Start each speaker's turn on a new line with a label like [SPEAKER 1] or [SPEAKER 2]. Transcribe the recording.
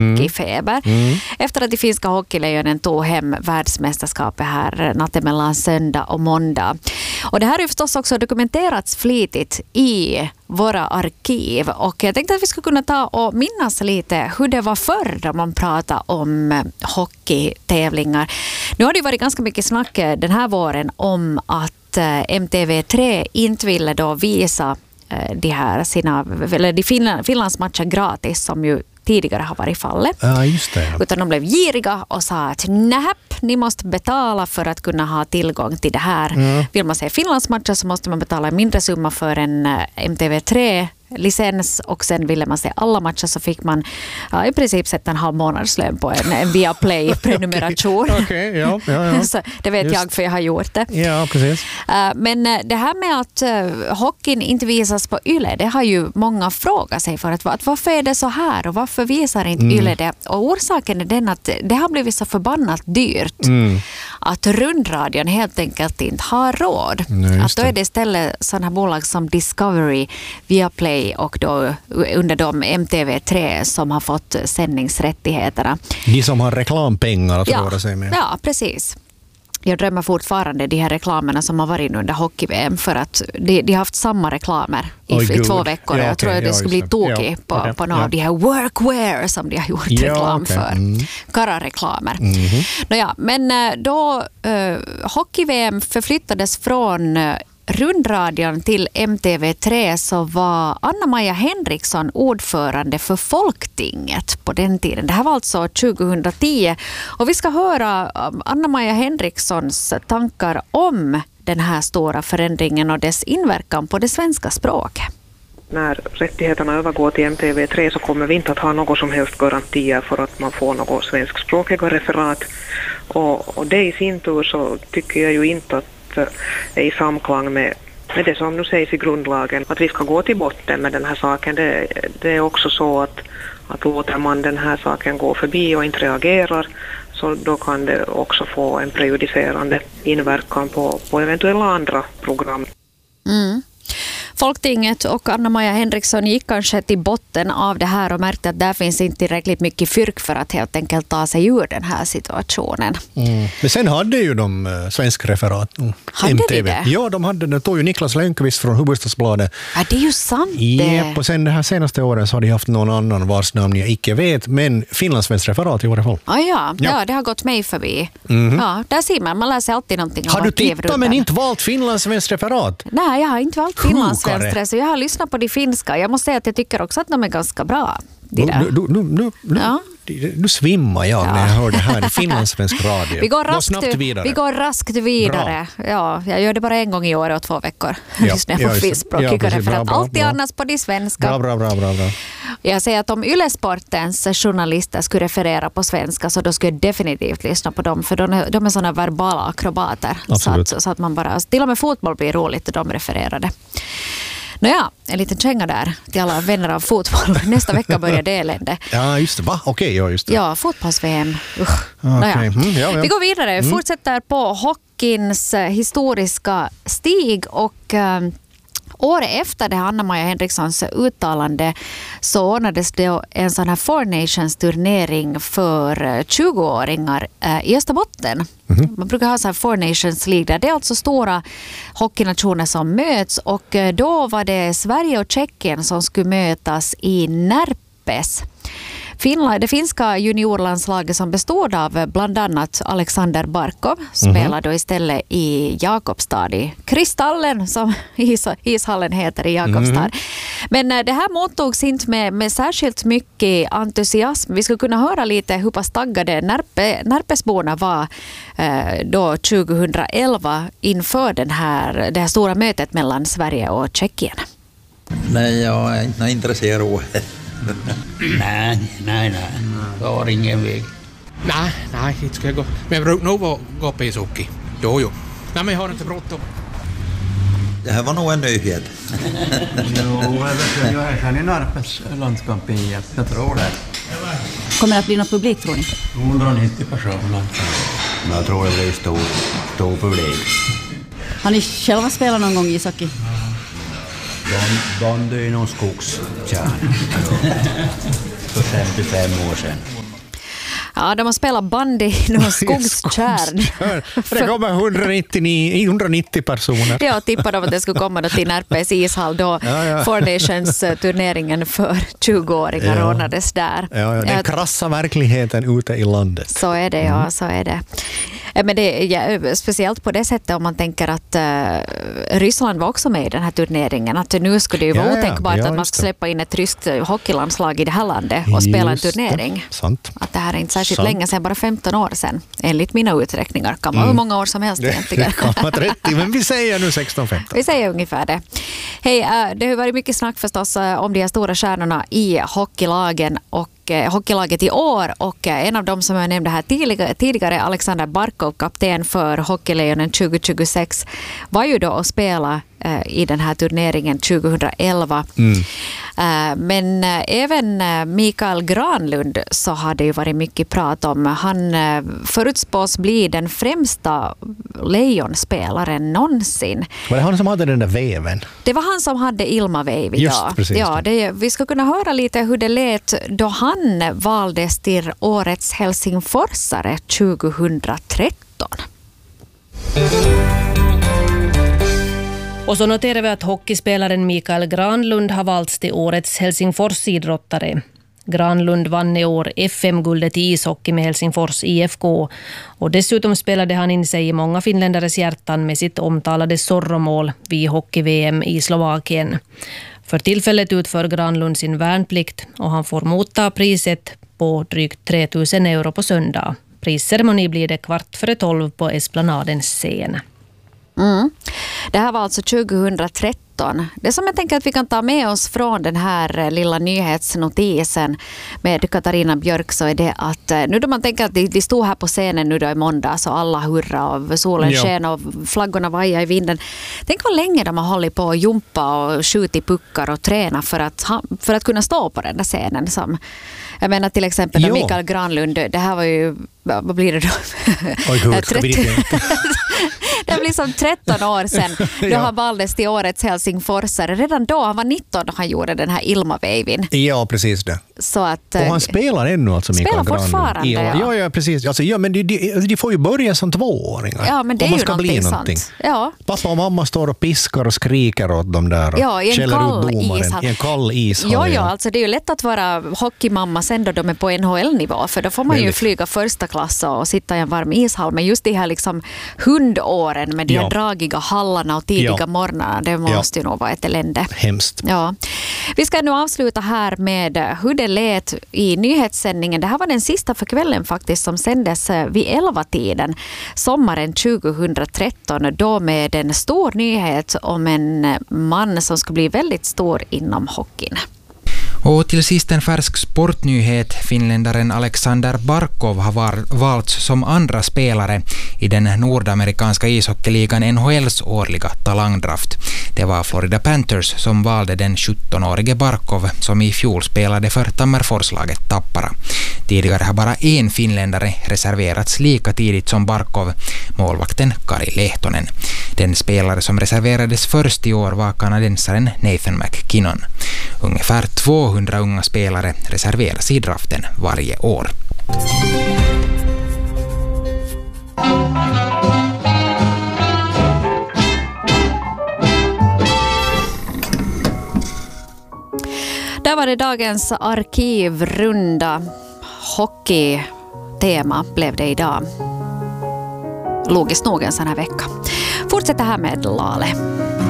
[SPEAKER 1] feber. Efter att de finska hockeylejonen tog hem världsmästerskapet här natten mellan söndag och måndag. Och det här är förstås också dokumenterats flitigt i våra arkiv. Och jag tänkte att vi skulle kunna ta och minnas lite hur det var förr då man pratade om hockeytävlingar. Nu har det varit ganska mycket snack den här våren om att MTV3 inte ville då visa de Finlandsmatcher gratis som ju tidigare har varit fallet.
[SPEAKER 2] Ja, just det.
[SPEAKER 1] Utan de blev giriga och sa att ni måste betala för att kunna ha tillgång till det här. Vill man se Finlandsmatcher så måste man betala en mindre summa för en MTV3 licens och sen ville man se alla matcher så fick man i princip sätta en halv månadslön på en Viaplay-prenumeration.
[SPEAKER 2] Okej, ja.
[SPEAKER 1] Så det vet jag för jag har gjort det.
[SPEAKER 2] Ja, precis.
[SPEAKER 1] Men det här med att hockeyn inte visas på Yle, det har ju många frågat sig för att varför är det så här och varför visar inte Yle det? Och orsaken är den att det har blivit så förbannat dyrt att rundradion helt enkelt inte har råd. Att då är det istället sådana här bolag som Discovery, Viaplay och då under de MTV3 som har fått sändningsrättigheterna.
[SPEAKER 2] De som har reklampengar att röra sig med.
[SPEAKER 1] Ja, precis. Jag drömmer fortfarande de här reklamerna som har varit under hockey-VM för att de har haft samma reklamer i 2 veckor.
[SPEAKER 2] Ja,
[SPEAKER 1] jag tror att det skulle bli tokig på några av de här workwear som de har gjort reklam för. Kara-reklamer. Men då hockey-VM förflyttades från rundradion till MTV3 så var Anna-Maja Henriksson ordförande för Folktinget på den tiden. Det här var alltså 2010 och vi ska höra Anna-Maja Henrikssons tankar om den här stora förändringen och dess inverkan på det svenska språket.
[SPEAKER 3] När rättigheterna övergår till MTV3 så kommer vi inte att ha något som helst garantier för att man får något svenskspråkiga referat. Och det i sin tur så tycker jag ju inte att är i samklang med det som nu sägs i grundlagen, att vi ska gå till botten med den här saken. Det är också så att låter man den här saken gå förbi och inte reagerar så då kan det också få en prejudicerande inverkan på eventuella andra program.
[SPEAKER 1] Folktinget och Anna-Maja Henriksson gick kanske till botten av det här och märkte att där finns inte tillräckligt mycket fyrk för att helt enkelt ta sig ur den här situationen.
[SPEAKER 2] Men sen hade ju de svensk referat.
[SPEAKER 1] Hade
[SPEAKER 2] MTV.
[SPEAKER 1] det?
[SPEAKER 2] Ja, de hade det. Tog ju Niklas Lönnqvist från Hufvudstadsbladet.
[SPEAKER 1] Ja, det är ju sant det.
[SPEAKER 2] Ja, och sen det här senaste året så har de haft någon annan vars namn jag icke vet, men finlandssvensk referat i varje fall.
[SPEAKER 1] Ja, det har gått mig förbi. Ja, där ser man lär sig alltid någonting.
[SPEAKER 2] Har du tittat men inte valt finlandssvensk referat?
[SPEAKER 1] Nej, jag har inte valt finlandssvensk. Så jag har lyssnat på de finska. Jag måste säga att jag tycker också att de är ganska bra.
[SPEAKER 2] Nu svimmar jag när jag hör det här i finlandssvensk radio.
[SPEAKER 1] Vi går raskt vidare. Ja, jag gör det bara en gång i år och 2 veckor. Lyssnar jag på finskspråkigare för att alltid annars på de svenska.
[SPEAKER 2] Bra.
[SPEAKER 1] Jag säger att om Yle-sportens journalister skulle referera på svenska så då skulle jag definitivt lyssna på dem för de är sådana verbala akrobater. Så att man bara, till och med fotboll blir roligt och de refererade. Nåja, en liten känga där till alla vänner av fotboll. Nästa vecka börjar det elände.
[SPEAKER 2] Ja, just det. Va? Okej, just det.
[SPEAKER 1] Ja, fotbolls-VM. Vi går vidare. Fortsätter på hockeyns historiska stig och året efter det Anna-Maja Henrikssons uttalande så ordnades det en sån här Four Nations-turnering för 20-åringar i Österbotten. Man brukar ha så här Four Nations League. Det är alltså stora hockeynationer som möts och då var det Sverige och Tjeckien som skulle mötas i Närpes. Det finska juniorlandslaget som bestod av bland annat Alexander Barkov spelade då istället i Jakobstad i Kristallen som ishallen heter i Jakobstad. Men det här mottogs inte med särskilt mycket entusiasm. Vi skulle kunna höra lite hur pass taggade Närpesborna var då 2011 inför det här stora mötet mellan Sverige och Tjeckien.
[SPEAKER 4] Nej, jag är inte intresserad av det.
[SPEAKER 5] Nej. Jag har ingen väg.
[SPEAKER 6] Nej, inte ska jag gå. Men jag brukar nog gå på ishockey. Jo. Nej, men jag har inte bråttom.
[SPEAKER 4] Det här var nog en nyhet.
[SPEAKER 7] Jag är här i Närpes landskamp i jag tror det.
[SPEAKER 8] Kommer det att bli något publik, tror ni?
[SPEAKER 7] 190 personer.
[SPEAKER 9] Jag tror det blir stor publik.
[SPEAKER 8] Har ni själva spelat någon gång i ishockey?
[SPEAKER 9] Bandy i någon skogskärn.
[SPEAKER 7] för 55 år sedan.
[SPEAKER 1] Ja, de har spelat bandy i någon skogstjärn.
[SPEAKER 2] Det kommer 190 personer.
[SPEAKER 1] Jag tippade om att det skulle komma till Närpes ishall då Four Nations-turneringen för 20-åringar ordnades där.
[SPEAKER 2] Ja, den krassa verkligheten ute i landet.
[SPEAKER 1] Så är det, så är det. Men det är speciellt på det sättet om man tänker att Ryssland var också med i den här turneringen. Att nu skulle det ju vara otänkbart att man ska släppa in ett ryskt hockeylandslag i det här landet och spela en turnering.
[SPEAKER 2] Sant.
[SPEAKER 1] Att det här är inte särskilt länge sedan, bara 15 år sedan. Enligt mina uträkningar kan man hur många år som helst egentligen.
[SPEAKER 2] Det kan man 30, men vi säger nu 16-15.
[SPEAKER 1] Vi säger ungefär det. Hej, det har varit mycket snack förstås om de här stora stjärnorna i hockeylagen och hockeylaget i år, och en av dem som jag nämnde här tidigare, Alexander Barkov, kapten för Hockeylejonen 2026, var ju då att spela i den här turneringen 2011. Men även Mikael Granlund så har det ju varit mycket prat om. Han förutspås bli den främsta lejonspelaren någonsin.
[SPEAKER 2] Var det han som hade den där väven?
[SPEAKER 1] Det var han som hade Ilma-väv.
[SPEAKER 2] Precis.
[SPEAKER 1] Ja, vi ska kunna höra lite hur det lät då han valdes till årets Helsingforsare 2013.
[SPEAKER 10] Och så noterar vi att hockeyspelaren Mikael Granlund har valts till årets Helsingfors-idrottare. Granlund vann i år FM-guldet i ishockey med Helsingfors IFK, och dessutom spelade han in sig i många finländares hjärtan med sitt omtalade Zorro-mål vid hockey-VM i Slovakien. För tillfället utför Granlund sin värnplikt och han får motta priset på drygt 3 000 euro på söndag. Prisceremoni blir det 11:15 på Esplanadens scen.
[SPEAKER 1] Det här var alltså 2013. Det som jag tänker att vi kan ta med oss från den här lilla nyhetsnotisen med Katarina Björk, så är det att nu då man tänker att de stod här på scenen nu då i måndag så alla hurra och solen sken och flaggorna vajar i vinden. Tänk vad länge de har hållit på att jumpa och skjuta puckar och träna för att kunna stå på den där scenen. Jag menar till exempel då Mikael Granlund, det här var ju, vad blir det då? Det blir som 13 år sedan då han valdes till årets Helsingforsare. Redan då, han var 19 då han gjorde den här Ilma-vävin.
[SPEAKER 2] Ja, precis det.
[SPEAKER 1] Så att,
[SPEAKER 2] och han spelar ännu alltså, Mikael Granlund.
[SPEAKER 1] Spelar fortfarande,
[SPEAKER 2] ja, precis. Alltså, men de får ju börja som 2-åringar.
[SPEAKER 1] Ja, men det är ju någonting sant. Ja.
[SPEAKER 2] Pappa och mamma står och piskar och skriker åt dem där.
[SPEAKER 1] Ja, i en
[SPEAKER 2] kall ishall.
[SPEAKER 1] Ja, alltså det är ju lätt att vara hockeymamma sen då de är på NHL-nivå, för då får man ju flyga första klass och sitta i en varm ishall. Men just det här liksom hundåren med de här dragiga hallarna och tidiga morgnarna, det måste ju nog vara ett elände.
[SPEAKER 2] Hemskt.
[SPEAKER 1] Ja. Vi ska nu avsluta här med hur det lät i nyhetssändningen. Det här var den sista för kvällen faktiskt, som sändes vid 11-tiden sommaren 2013, då med en stor nyhet om en man som skulle bli väldigt stor inom hockeyn.
[SPEAKER 11] Och till sist en färsk sportnyhet. Finländaren Alexander Barkov har valts som andra spelare i den nordamerikanska ishockeyligan NHLs årliga talangdraft. Det var Florida Panthers som valde den 17-årige Barkov, som i fjol spelade för Tammerforslaget Tappara. Tidigare har bara en finländare reserverats lika tidigt som Barkov, målvakten Kari Lehtonen. Den spelare som reserverades först i år var kanadensaren Nathan McKinnon. Ungefär 200 unga spelare reserveras i draften varje år.
[SPEAKER 1] Där var det dagens arkivrunda. Hockeytema blev det idag. Logiskt nog en sån här vecka. Fortsätter här med Lale.